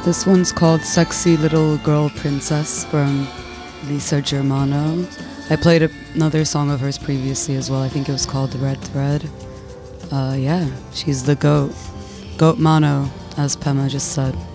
This one's called Sexy Little Girl Princess from Lisa Germano. I played another song of hers previously as well. I think it was called The Red Thread. Yeah, she's the goat. Goat Mano, as Pema just said.